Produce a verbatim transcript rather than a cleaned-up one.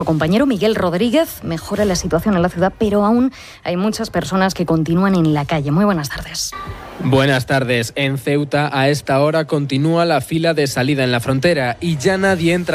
Compañero Miguel Rodríguez, mejora la situación en la ciudad, pero aún hay muchas personas que continúan en la calle. Muy buenas tardes. Buenas tardes. En Ceuta a esta hora continúa la fila de salida en la frontera y ya nadie entra